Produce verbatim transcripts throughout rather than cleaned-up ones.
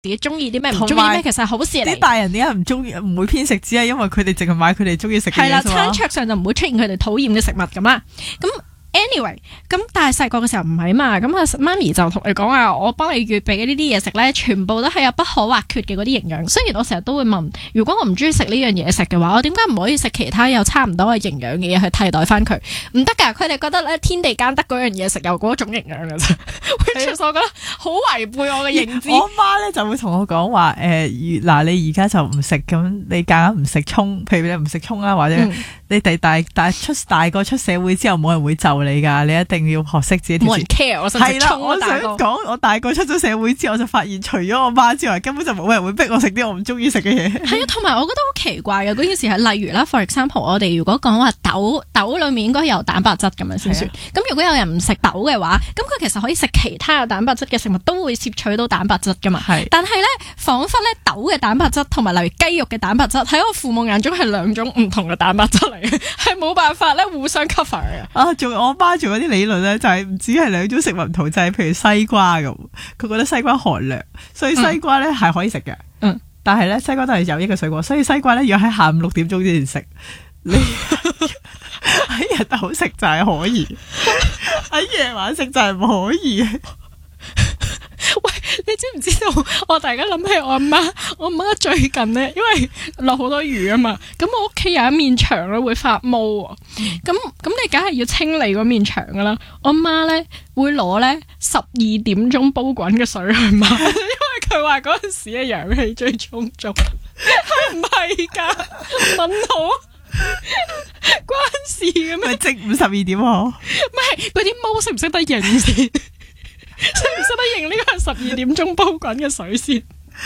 自己中意啲咩，唔中意咩，其實係好事嚟。 啲大人點解唔中意唔會偏食，只係因為佢哋淨係買佢哋中意食嘅嘢。 係啦，餐桌上就唔會出現佢哋討厭嘅食物咁啦。咁 anyway， 咁但係細個嘅時候唔係嘛，咁啊媽咪就同你講啊，我幫你預備嘅呢啲嘢食咧，全部都係有不可或缺嘅嗰啲營養。雖然我成日都會問，如果我唔中意食呢樣嘢食嘅話，我點解唔可以食其他有差唔多嘅營養嘅嘢去替代翻佢？唔得㗎，佢哋覺得咧天地間得嗰樣嘢食有嗰種營養㗎啫。which is 我覺得好違背我嘅認知。 我媽咧就會同我講話誒，嗱、呃、你而家就唔食咁，你夾硬唔食蔥，譬如你唔食蔥啦，或者你哋大大出大個出社會之後，冇人會就你㗎，你一定要學識自己。 冇人 care， 我想食蔥。 我想講，我大個出咗社會之後，我就發現除咗我媽之外，根本就冇人會逼我食啲我唔中意食嘅嘢。係啊，同埋我覺得好奇怪嘅嗰件事係，例如啦 ，for example， 我哋如果講話豆豆裡面應該有蛋白質咁樣先算。咁、啊、如果有人唔食豆嘅話，咁佢其實可以食其他有蛋白質嘅食物，都會攝取到蛋白質噶嘛。係。但係咧，彷彿咧豆嘅蛋白質同埋例如雞肉嘅蛋白質，喺我父母眼中係兩種唔同嘅蛋白質嚟嘅，係冇辦法咧互相 cover 嘅。啊， 仲我媽做嗰啲理論咧，就係唔止係兩種食物唔同，就係、是、譬如西瓜咁，佢覺得西瓜寒涼，所以西瓜咧係可以食嘅。嗯，但係咧西瓜都係有益嘅水果，所以西瓜咧要喺下午六點鐘之前食。你喺日頭食就係可以，喺夜晚食就係唔可以。 喂，你知唔知道？我突然間諗起我阿媽，我阿媽最近咧，因為落好多雨啊嘛，咁我屋企有一面牆咧會發毛啊，咁咁你梗係要清理嗰面牆噶啦。我阿媽咧會攞咧十二點鐘煲滾嘅水去抹，因為佢話嗰陣時嘅陽氣最充足，係唔係噶？問好關事嘅咩？ 正午十二點嗬？ 唔係，嗰啲毛識唔識得認先？識唔識得認呢個係十二點鐘煲滾嘅水先？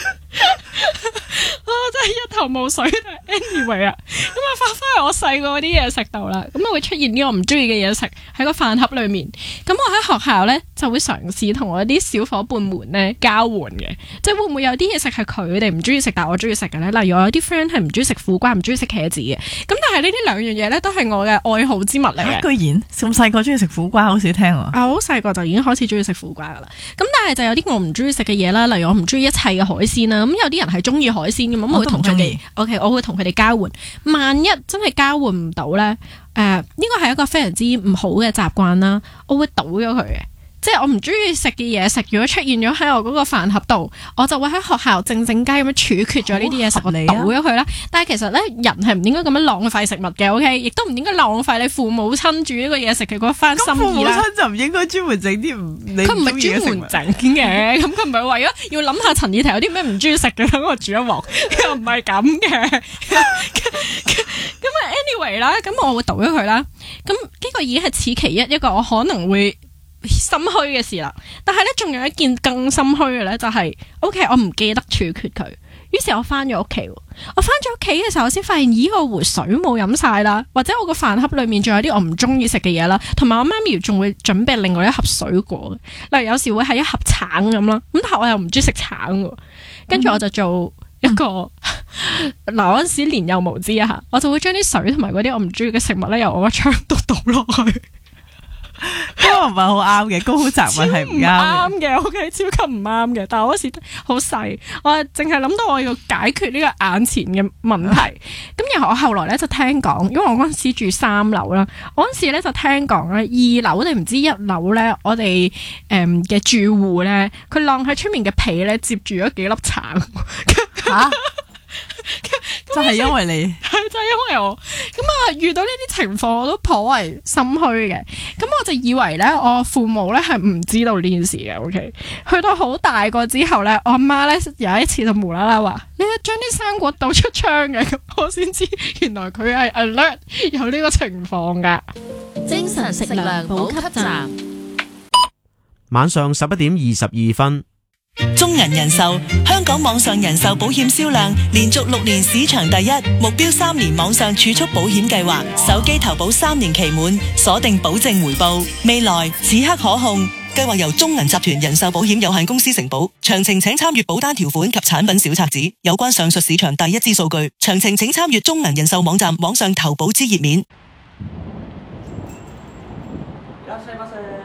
啊，真係一頭霧水。anyway 啊，咁啊，翻翻去我細個嗰啲嘢食度啦，咁啊會出現呢個唔中意嘅嘢食喺個飯盒裏面。咁我喺學校咧就會嘗試同我啲小伙伴們咧交換嘅，即係會唔會有啲嘢食係佢哋唔中意食，但係我中意食嘅咧？例如我有啲 friend 係唔中意食苦瓜，唔中意食茄子嘅。咁但係呢啲兩樣嘢咧都係我嘅愛好之物嚟嘅。 居然咁細個中意食苦瓜，好少聽啊！ 啊，好細個就已經開始中意食苦瓜噶啦。咁但係就有啲我唔中意食嘅嘢啦，例如我唔中意一切嘅海鮮啦。咁有啲人係中意海鮮嘅，咁我會同佢哋 ，OK， 我會同佢哋交換。萬一真係交換唔到咧，誒、呃，呢個係一個非常之唔好嘅習慣啦，我會倒咗佢嘅。即係我唔中意食嘅嘢食，如果出現咗喺我嗰個飯盒度，我就會喺學校靜靜雞咁樣處決咗呢啲嘢食，我倒咗佢啦。但係其實咧，人係唔應該咁樣浪費食物嘅 ，OK， 亦都唔應該浪費你父母親煮呢個嘢食嘅嗰一番心意啦。父母親就唔應該專門整啲唔你唔中意嘅食物。佢唔係專門整嘅，咁佢唔係為咗要諗下陳以婷有啲咩唔中意食嘅，等我煮一鑊，又唔係咁嘅。咁啊，anyway 啦，咁我會倒咗佢啦。咁呢個已經係此其一，一個我可能會心虛嘅事啦，但係咧仲有一件更心虛嘅咧，就係、是、OK， 我唔記得處決佢，於是我翻咗屋企，我翻咗屋企嘅時候，我先發現咦，個壺水冇飲晒啦，或者我個飯盒裏面仲有啲我唔中意食嘅嘢啦，同埋我媽咪仲會準備另外一盒水果，例如有時會係一盒橙咁啦，咁但係我又唔中意食橙，跟住我就做一個嗱嗰陣時年幼無知啊吓，我就會將啲水同埋嗰啲我唔中意嘅食物咧，由我個窗度倒落去。 嗰個唔係好啱嘅，高雜物係唔啱嘅，OK， 超級唔啱嘅。但係我嗰時好細，我係淨係諗到我要解決呢個眼前嘅問題。咁然後我後來咧就聽講，因為我嗰陣時住三樓啦，我嗰陣時咧就聽講咧，二樓定唔知一樓咧，我哋誒嘅住戶咧，佢晾喺出面嘅被咧，接住咗幾粒橙。吓？ 就係因為你， 係就係因為我咁啊，遇到呢啲情況我都頗為心虛嘅。咁我就以為咧，我父母咧係唔知道呢件事嘅。OK， 去到好大個之後咧，我阿媽咧有一次就無啦啦話：你將啲生果倒出窗嘅。咁我先知原來佢係 alert 有呢個情況噶。 精神食糧補給站， 晚上十一點二十二分。 中銀人壽香港網上人壽保險銷量連續六年市場第一，目標三年網上儲蓄保險計劃，手機投保三年期滿，鎖定保證回報，未來此刻可控。計劃由中銀集團人壽保險有限公司承保，詳情請參閱保單條款及產品小冊子。有關上述市場第一支數據，詳情請參閱中銀人壽網站網上投保之頁面。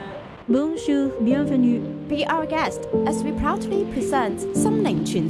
Bonjour, bienvenue. Be our guest as we proudly present 心靈傳